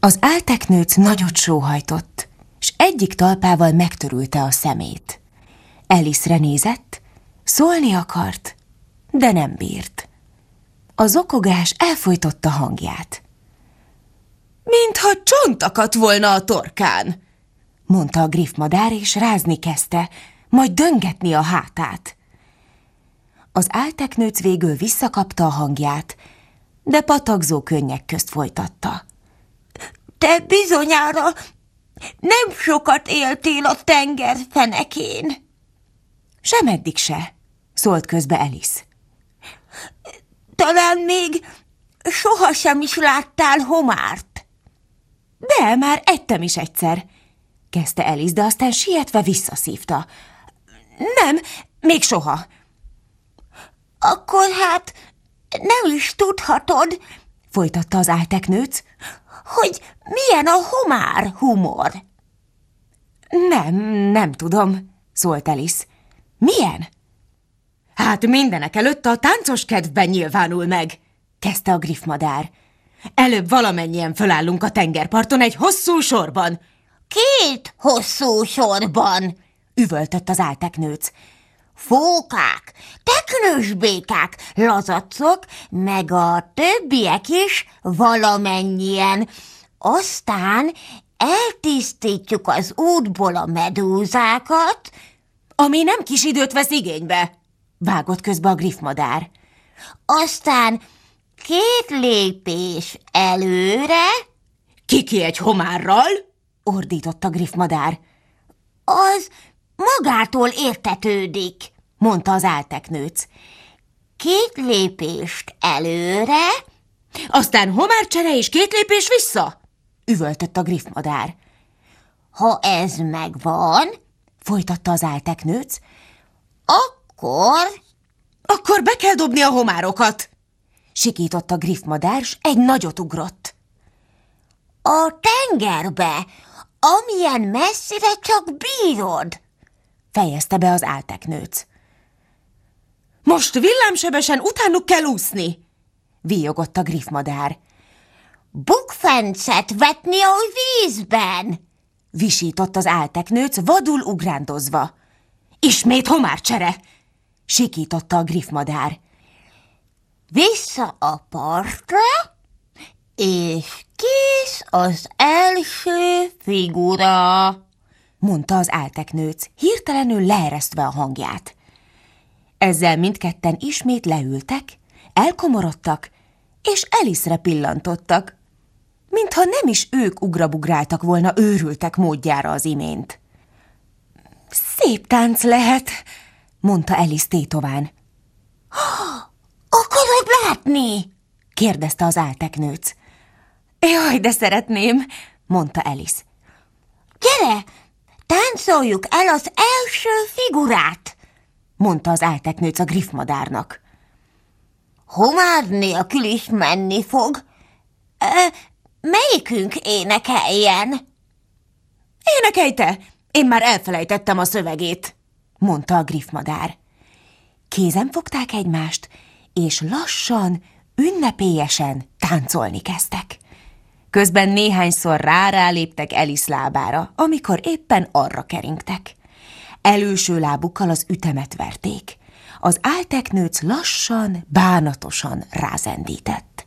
Az álteknőc nagyot sóhajtott, s egyik talpával megtörülte a szemét. Alice-re nézett, szólni akart, de nem bírt. A zokogás elfojtotta hangját. Mintha csont akadt volna a torkán, mondta a griffmadár, és rázni kezdte, majd döngetni a hátát. Az álteknőc végül visszakapta a hangját, de patakzó könnyek közt folytatta. Te bizonyára nem sokat éltél a tenger fenekén. Semeddig se, szólt közbe Alice. Talán még sohasem is láttál homárt. De már ettem is egyszer, kezdte Alice, de aztán sietve visszaszívta. Nem, még soha. Akkor hát nem is tudhatod, folytatta az álteknőc, hogy milyen a homár humor. Nem tudom, szólt Alice. Milyen? Hát mindenek előtt a táncos kedvben nyilvánul meg, kezdte a griffmadár. Előbb valamennyien fölállunk a tengerparton egy hosszú sorban. 2 hosszú sorban, üvöltött az álteknőc. Fókák, teknősbékák, lazacok, meg a többiek is valamennyien. Aztán eltisztítjuk az útból a medúzákat, ami nem kis időt vesz igénybe, vágott közbe a griffmadár. Aztán 2 lépés előre. Kiki egy homárral? Ordított a griffmadár. Az magától értetődik, mondta az álteknőc. 2 lépést előre. Aztán homárcsere és 2 lépés vissza, üvöltött a griffmadár. Ha ez megvan, folytatta az álteknőc, akkor be kell dobni a homárokat, sikított a griffmadár, s egy nagyot ugrott. A tengerbe, amilyen messzire csak bírod, fejezte be az álteknőc. Most villámsebesen utánuk kell úszni, víjogott a griffmadár. Bukfencet vetni a vízben, visított az álteknőc vadul ugrándozva. Ismét homárcsere, sikította a griffmadár. Vissza a partra, és kész az első figura, mondta az álteknőc, hirtelenül leeresztve a hangját. Ezzel mindketten ismét leültek, elkomorodtak, és Alice-re pillantottak, mintha nem is ők ugrabugráltak volna őrültek módjára az imént. Szép tánc lehet, mondta Alice tétován. Akarod látni? kérdezte az álteknőc. Jaj, de szeretném, mondta Alice. Gyere, táncoljuk el az első figurát, mondta az álteknőc a griffmadárnak. Homár nélkül is menni fog. Melyikünk énekeljen? Énekelj te! Én már elfelejtettem a szövegét, mondta a griffmadár. Kézen fogták egymást, és lassan, ünnepélyesen táncolni kezdtek. Közben néhányszor ráléptek Alice lábára, amikor éppen arra keringtek. Előső lábukkal az ütemet verték. Az álteknőc lassan, bánatosan rázendített.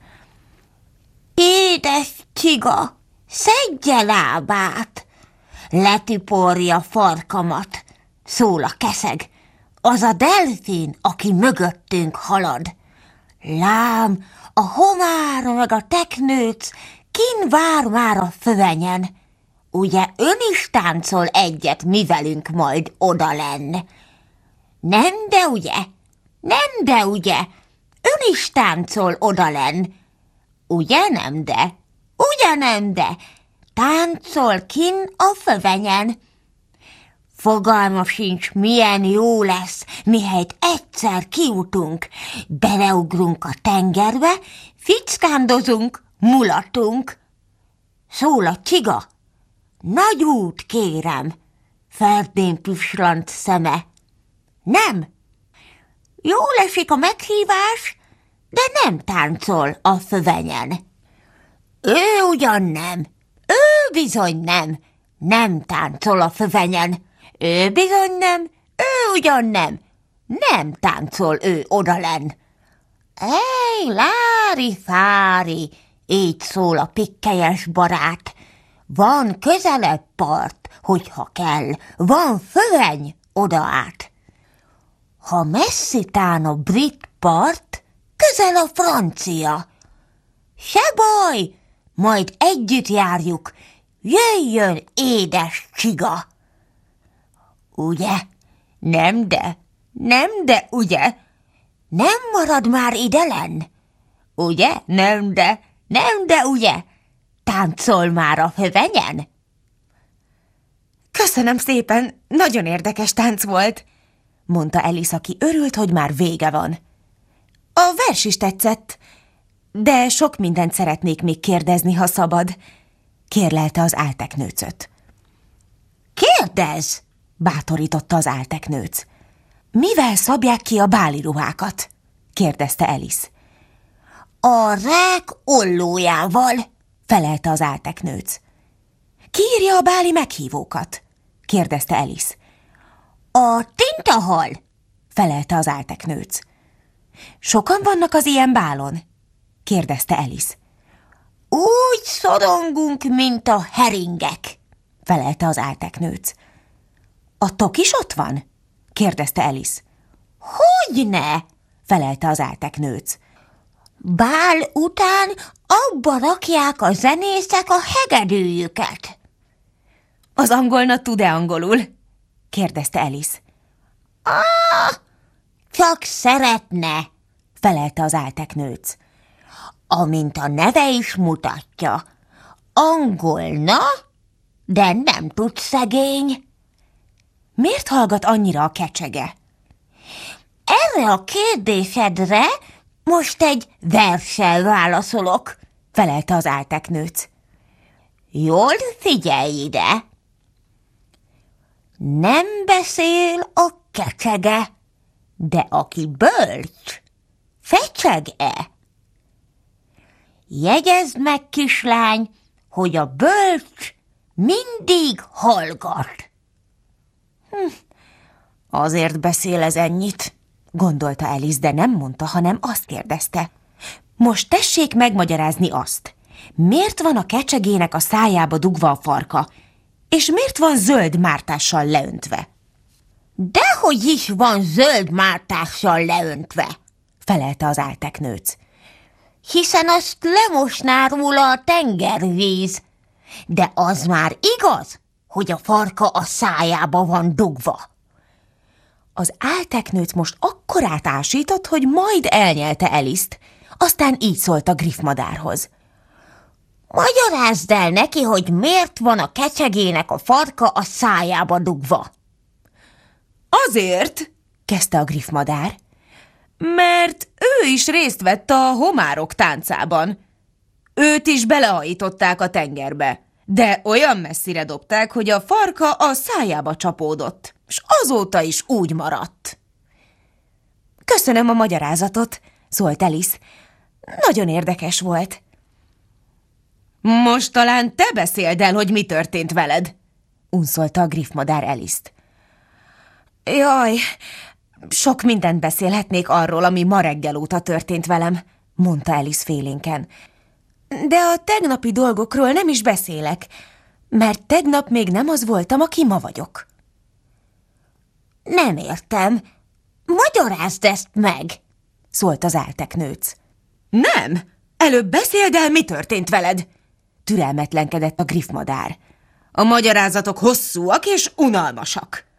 Édes csiga, szedje lábát! Letiporja farkamat, szól a keszeg. Az a delfin, aki mögöttünk halad. Lám, a homár meg a teknőc kin vár már a fövenyen. Ugye ön is táncol egyet mi velünk majd odalenn? Nem, de ugye? Nem, de ugye? Ön is táncol odalenn. Ugye nem, de? Ugye nem, de? Táncol kin a fövenyen. Fogalma sincs, milyen jó lesz, mihelyt egyszer kiutunk, beleugrunk a tengerbe, fickándozunk, mulatunk. Szól a csiga. Nagy út, kérem, Ferdén Püslant szeme. Nem. Jól esik a meghívás, de nem táncol a fövenyen. Ő ugyan nem, bizony nem. Nem táncol a fövenyen. Ő bizony nem, ő ugyan nem. Nem táncol ő odalenn. Ej, lári-fári, így szól a pikkelyes barát. Van közelebb part, hogyha kell, van föveny oda át. Ha messzitán a brit part, közel a francia. Se baj, majd együtt járjuk, jöjjön édes csiga. Ugye? Nem de, ugye? Nem marad már idelen? Ugye? Nem de, ugye? Táncol már a fövenyen? Köszönöm szépen, nagyon érdekes tánc volt, mondta Alice, aki örült, hogy már vége van. A vers is tetszett, de sok mindent szeretnék még kérdezni, ha szabad, kérlelte az álteknőcöt. Kérdezz! Bátorította az álteknőc. Mivel szabják ki a báli ruhákat? kérdezte Alice. A rák ollójával, felelte az álteknőc. Ki írja a báli meghívókat? kérdezte Alice. A tintahal, felelte az álteknőc. Sokan vannak az ilyen bálon? kérdezte Alice. Úgy szorongunk, mint a heringek, felelte az álteknőc. A tok is ott van? kérdezte Alice. Hogyne, felelte az álteknőc. Bál után abba rakják a zenészek a hegedűjüket. Az angolna tud-e angolul? kérdezte Alice. Csak szeretne, felelte az álteknőc. Amint a neve is mutatja, angolna, de nem tud szegény. Miért hallgat annyira a kecsege? Erre a kérdésedre most egy verssel válaszolok, felelte az álteknőc. Jól figyelj ide! Nem beszél a kecsege, de aki bölcs, fecseg-e? Jegyezd meg, kislány, hogy a bölcs mindig hallgat. Azért beszél ez ennyit, gondolta Alice, de nem mondta, hanem azt kérdezte. Most tessék megmagyarázni azt. Miért van a kecsegének a szájába dugva a farka, és miért van zöld mártással leöntve? Dehogy is van zöld mártással leöntve, felelte az álteknőc. Hiszen azt lemosná róla a tengervíz, de az már igaz, hogy a farka a szájába van dugva. Az álteknőc most akkorát ásított, hogy majd elnyelte Alice-t, aztán így szólt a griffmadárhoz. Magyarázd el neki, hogy miért van a kecsegének a farka a szájába dugva. Azért, kezdte a griffmadár, mert ő is részt vett a homárok táncában. Őt is belehajították a tengerbe, de olyan messzire dobták, hogy a farka a szájába csapódott, és azóta is úgy maradt. Köszönöm a magyarázatot, szólt Alice. Nagyon érdekes volt. Most talán te beszéld el, hogy mi történt veled, unszolta a griffmadár Alice-t. Jaj, sok mindent beszélhetnék arról, ami ma reggel óta történt velem, mondta Alice félénken. De a tegnapi dolgokról nem is beszélek, mert tegnap még nem az voltam, aki ma vagyok. Nem értem. Magyarázd ezt meg, szólt az álteknőc. Nem, előbb beszéld el, mi történt veled, türelmetlenkedett a griffmadár. A magyarázatok hosszúak és unalmasak.